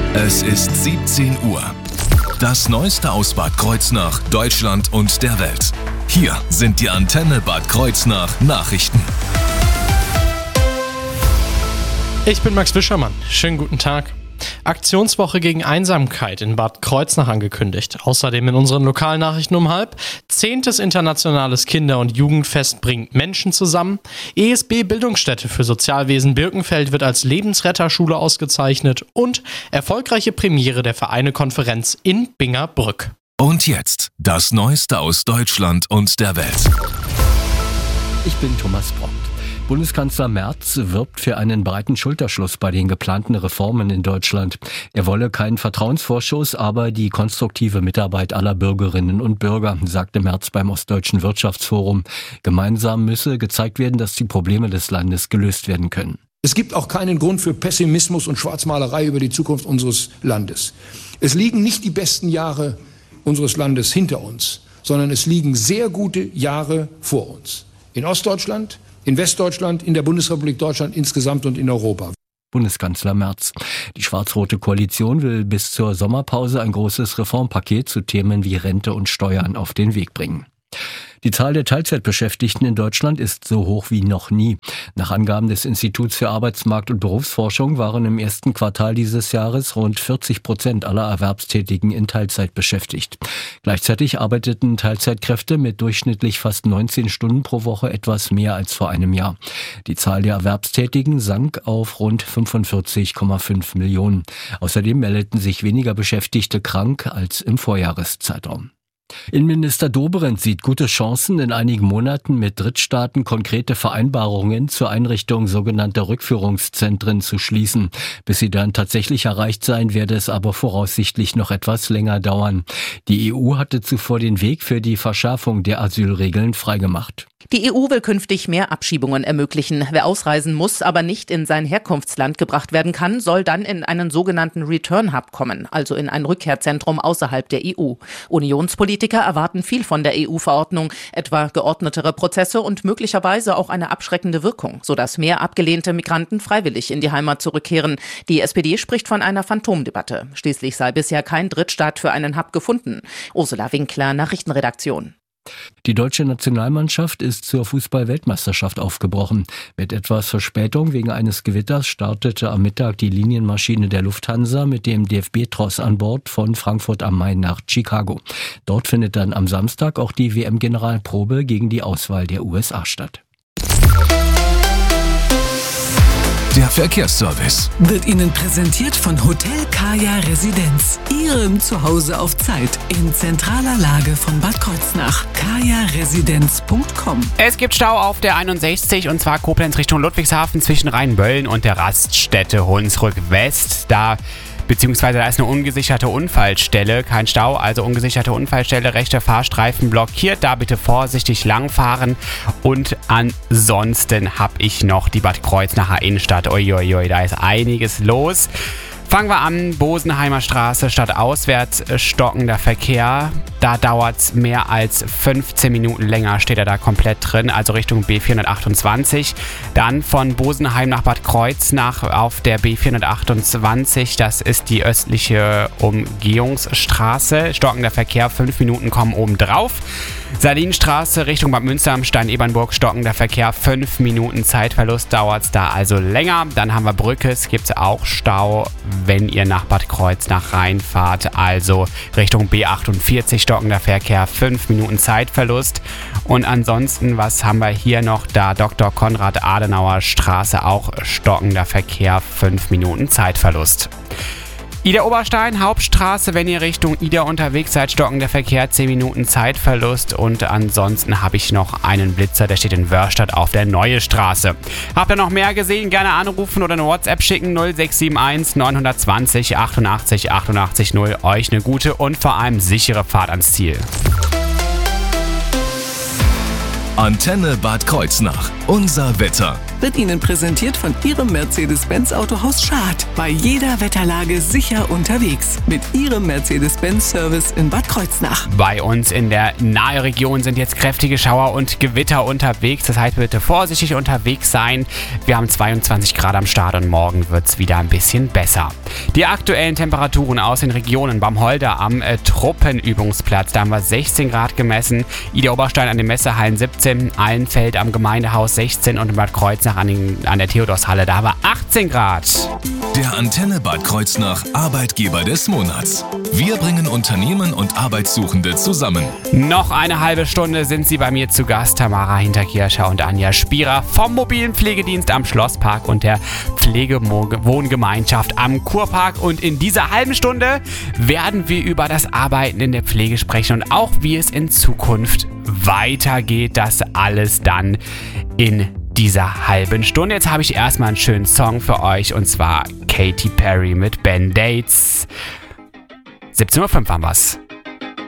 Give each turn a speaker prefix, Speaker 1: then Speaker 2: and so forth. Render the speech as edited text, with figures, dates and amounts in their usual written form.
Speaker 1: Es ist 17 Uhr. Das Neueste aus Bad Kreuznach, Deutschland und der Welt. Hier sind die Antenne Bad Kreuznach Nachrichten.
Speaker 2: Ich bin Max Wischermann. Schönen guten Tag. Aktionswoche gegen Einsamkeit in Bad Kreuznach angekündigt. Außerdem in unseren Lokalnachrichten um 12:30. 10. Internationales Kinder- und Jugendfest bringt Menschen zusammen. ESB Bildungsstätte für Sozialwesen Birkenfeld wird als Lebensretterschule ausgezeichnet. Und erfolgreiche Premiere der Vereine-Konferenz in Bingerbrück.
Speaker 1: Und jetzt das Neueste aus Deutschland und der Welt.
Speaker 3: Ich bin Thomas Brockt. Bundeskanzler Merz wirbt für einen breiten Schulterschluss bei den geplanten Reformen in Deutschland. Er wolle keinen Vertrauensvorschuss, aber die konstruktive Mitarbeit aller Bürgerinnen und Bürger, sagte Merz beim Ostdeutschen Wirtschaftsforum. Gemeinsam müsse gezeigt werden, dass die Probleme des Landes gelöst werden können.
Speaker 4: Es gibt auch keinen Grund für Pessimismus und Schwarzmalerei über die Zukunft unseres Landes. Es liegen nicht die besten Jahre unseres Landes hinter uns, sondern es liegen sehr gute Jahre vor uns. In Ostdeutschland, in Westdeutschland, in der Bundesrepublik Deutschland insgesamt und in Europa.
Speaker 3: Bundeskanzler Merz. Die schwarz-rote Koalition will bis zur Sommerpause ein großes Reformpaket zu Themen wie Rente und Steuern auf den Weg bringen. Die Zahl der Teilzeitbeschäftigten in Deutschland ist so hoch wie noch nie. Nach Angaben des Instituts für Arbeitsmarkt- und Berufsforschung waren im ersten Quartal dieses Jahres rund 40% aller Erwerbstätigen in Teilzeit beschäftigt. Gleichzeitig arbeiteten Teilzeitkräfte mit durchschnittlich fast 19 Stunden pro Woche etwas mehr als vor einem Jahr. Die Zahl der Erwerbstätigen sank auf rund 45,5 Millionen. Außerdem meldeten sich weniger Beschäftigte krank als im Vorjahreszeitraum. Innenminister Dobrindt sieht gute Chancen, in einigen Monaten mit Drittstaaten konkrete Vereinbarungen zur Einrichtung sogenannter Rückführungszentren zu schließen. Bis sie dann tatsächlich erreicht sein, werde es aber voraussichtlich noch etwas länger dauern. Die EU hatte zuvor den Weg für die Verschärfung der Asylregeln freigemacht.
Speaker 5: Die EU will künftig mehr Abschiebungen ermöglichen. Wer ausreisen muss, aber nicht in sein Herkunftsland gebracht werden kann, soll dann in einen sogenannten Return Hub kommen, also in ein Rückkehrzentrum außerhalb der EU. Unionspolitiker erwarten viel von der EU-Verordnung, etwa geordnetere Prozesse und möglicherweise auch eine abschreckende Wirkung, sodass mehr abgelehnte Migranten freiwillig in die Heimat zurückkehren. Die SPD spricht von einer Phantomdebatte. Schließlich sei bisher kein Drittstaat für einen Hub gefunden. Ursula Winkler, Nachrichtenredaktion.
Speaker 3: Die deutsche Nationalmannschaft ist zur Fußball-Weltmeisterschaft aufgebrochen. Mit etwas Verspätung wegen eines Gewitters startete am Mittag die Linienmaschine der Lufthansa mit dem DFB-Tross an Bord von Frankfurt am Main nach Chicago. Dort findet dann am Samstag auch die WM-Generalprobe gegen die Auswahl der USA statt.
Speaker 1: Der Verkehrsservice
Speaker 6: wird Ihnen präsentiert von Hotel Kaya Residenz. Ihrem Zuhause auf Zeit in zentraler Lage von Bad Kreuznach. kajaresidenz.com.
Speaker 7: Es gibt Stau auf der 61 und zwar Koblenz Richtung Ludwigshafen zwischen Rheinböllen und der Raststätte Hunsrück West. Da ist eine ungesicherte Unfallstelle. Kein Stau, also ungesicherte Unfallstelle. Rechter Fahrstreifen blockiert. Da bitte vorsichtig langfahren. Und ansonsten habe ich noch die Bad Kreuznacher Innenstadt. Uiuiui, da ist einiges los. Fangen wir an, Bosenheimer Straße, stadtauswärts stockender Verkehr. Da dauert es mehr als 15 Minuten länger, steht er da komplett drin, also Richtung B428. Dann von Bosenheim nach Bad Kreuznach auf der B428, das ist die östliche Umgehungsstraße. Stockender Verkehr, 5 Minuten kommen oben drauf. Salinstraße Richtung Bad Münster am Stein-Ebernburg, stockender Verkehr, 5 Minuten Zeitverlust dauert es da also länger. Dann haben wir Brückes, gibt es auch Stau, wenn ihr nach Bad Kreuznach reinfahrt, also Richtung B48, stockender Verkehr, 5 Minuten Zeitverlust. Und ansonsten, was haben wir hier noch? Da Dr. Konrad-Adenauer Straße, auch stockender Verkehr, 5 Minuten Zeitverlust. Ida-Oberstein, Hauptstraße, wenn ihr Richtung Ida unterwegs seid, stockender Verkehr, 10 Minuten Zeitverlust. Und ansonsten habe ich noch einen Blitzer, der steht in Wörstadt auf der Neue Straße. Habt ihr noch mehr gesehen? Gerne anrufen oder eine WhatsApp schicken, 0671 920 88 88 0. Euch eine gute und vor allem sichere Fahrt ans Ziel.
Speaker 1: Antenne Bad Kreuznach. Unser Wetter.
Speaker 6: wird Ihnen präsentiert von Ihrem Mercedes-Benz Autohaus Schad. Bei jeder Wetterlage sicher unterwegs. Mit Ihrem Mercedes-Benz-Service in Bad Kreuznach.
Speaker 7: Bei uns in der Nahregion sind jetzt kräftige Schauer und Gewitter unterwegs. Das heißt, bitte vorsichtig unterwegs sein. Wir haben 22 Grad am Start und morgen wird es wieder ein bisschen besser. Die aktuellen Temperaturen aus den Regionen: Bamholder am Truppenübungsplatz, da haben wir 16 Grad gemessen. Ida Oberstein an den Messehallen 17, Allenfeld am Gemeindehaus 16 und in Bad Kreuznach an der Theodorshalle, da haben wir 18 Grad.
Speaker 1: Der Antenne Bad Kreuznach Arbeitgeber des Monats. Wir bringen Unternehmen und Arbeitssuchende zusammen.
Speaker 7: Noch eine halbe Stunde sind Sie bei mir zu Gast. Tamara Hinterkircher und Anja Spierer vom mobilen Pflegedienst am Schlosspark und der Pflegewohngemeinschaft am Kurpark. Und in dieser halben Stunde werden wir über das Arbeiten in der Pflege sprechen und auch wie es in Zukunft weitergeht. Das alles dann in dieser halben Stunde. Jetzt habe ich erstmal einen schönen Song für euch und zwar Katy Perry mit Band-Aids. 17:05 Uhr haben wir's.